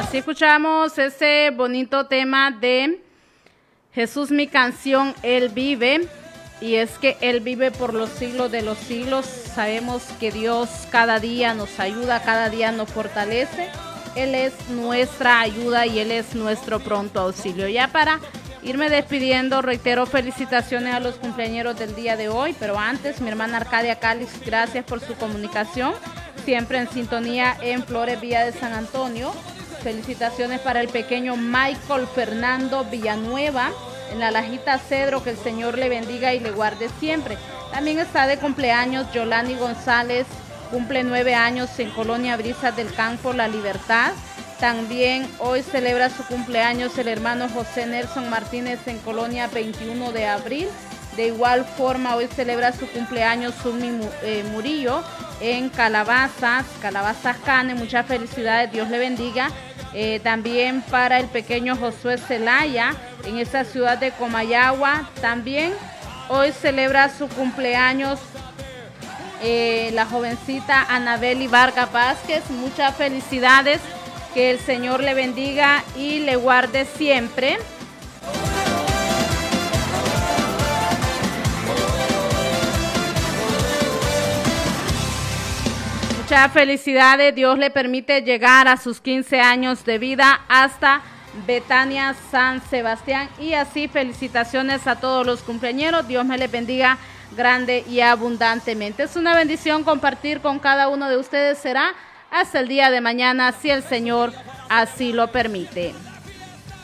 Así escuchamos ese bonito tema de Jesús, mi canción, Él vive. Y es que Él vive por los siglos de los siglos. Sabemos que Dios cada día nos ayuda, cada día nos fortalece. Él es nuestra ayuda y Él es nuestro pronto auxilio. Ya para irme despidiendo, reitero felicitaciones a los cumpleañeros del día de hoy. Pero antes, mi hermana Arcadia Calix, gracias por su comunicación. Siempre en sintonía en Flores, Villa de San Antonio. Felicitaciones para el pequeño Michael Fernando Villanueva en la Lajita Cedro, que el Señor le bendiga y le guarde siempre. También está de cumpleaños Yolani González, cumple 9 años en Colonia Brisas del Campo, La Libertad. También hoy celebra su cumpleaños el hermano José Nelson Martínez en Colonia 21 de Abril. De igual forma, hoy celebra su cumpleaños Zulmi Murillo en Calabazas Cane. Muchas felicidades, Dios le bendiga. También para el pequeño Josué Zelaya en esa ciudad de Comayagua. También hoy celebra su cumpleaños la jovencita Anabeli Vargas Vázquez. Muchas felicidades, que el Señor le bendiga y le guarde siempre. Muchas felicidades, Dios le permite llegar a sus 15 años de vida hasta Betania San Sebastián, y así felicitaciones a todos los cumpleañeros. Dios me les bendiga grande y abundantemente. Es una bendición compartir con cada uno de ustedes. Será hasta el día de mañana, si el Señor así lo permite.